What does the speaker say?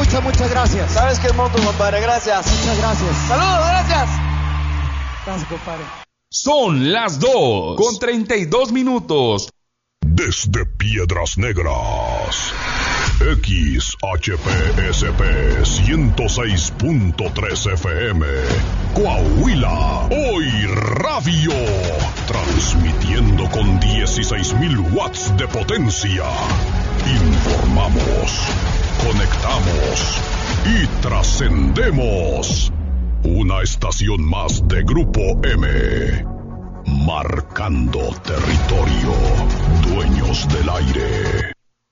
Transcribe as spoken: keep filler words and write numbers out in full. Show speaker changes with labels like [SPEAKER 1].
[SPEAKER 1] Muchas, muchas gracias.
[SPEAKER 2] Sabes que es moto, compadre, gracias.
[SPEAKER 1] Muchas gracias.
[SPEAKER 2] Saludos, gracias.
[SPEAKER 1] Gracias, compadre.
[SPEAKER 3] Son las dos con treinta y dos minutos.
[SPEAKER 4] Desde Piedras Negras, X H P S P ciento seis punto tres F M, Coahuila, hoy radio, transmitiendo con dieciséis mil watts de potencia. Informamos, conectamos y trascendemos. Una estación más de Grupo M. Marcando territorio, dueños del aire.